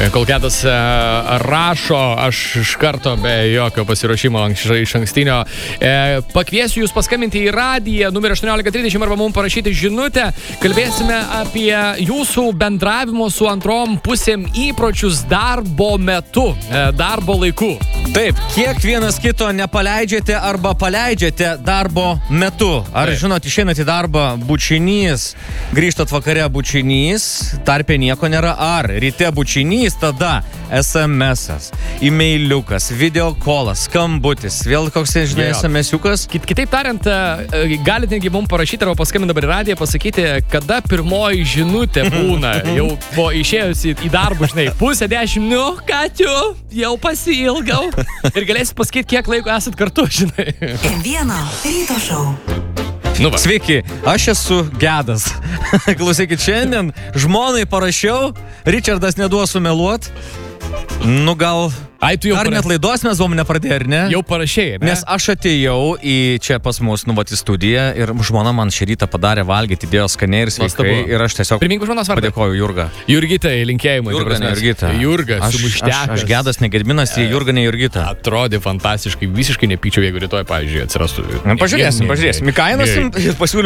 Kol Gedas rašo, aš iš karto be jokio pasiruošimo iš ankstinio pakviesiu jūs paskambinti į radiją numerį 1830 arba mums parašyti žinutę. Kalbėsime apie jūsų bendravimo su antrom pusėm įpročius darbo metu, darbo laiku. Taip, kiek vienas kito nepaleidžiate arba paleidžiate darbo metu. Ar žinot, išeinat į darbą bučinys, grįžtat vakare bučinys, tarpe nieko nėra, ar ryte bučinys, tada SMS-as, e-mailiukas, videokolas, skambutis, vėl koks, žinai, SMS-iukas. Kitaip tariant, galite netgi mums parašyti arba paskambinti dabar į radiją, pasakyti, kada pirmoji žinutė būna, jau po išėjusi į darbą, žinai, 9:30, nu, Katiu, jau pasiilgau. Ir galėsit pasakyti, kiek laiko esat kartu, žinai. Kiekvieno ryto šou. Sveiki, aš esu Gedas. Klausykit, šiandien žmonai parašiau, Richardas neduos sumeluot. Nu gal... Ar net laidos mes buvom nepradėję, ar ne? Jau parašėjai, ne? Nes aš atėjau į čia pas mus, į studiją ir žmona man šį rytą padarė valgyti, dėjo skaniai ir sveikai ir aš tiesiog primink žmonos vardą. Padėkoju Jurga. Jurgitai, linkėjimai. Jurga, ne Jurgita. Jurga, sumuštekas. Aš Gedas, ne Gedminas, Jurga, ne Jurgita. Atrodė fantastiškai, visiškai nepyčiau, jeigu rytoj, pavyzdžiui, atsirastų. Pažiūrėsim. Į kainas pasiūlymą.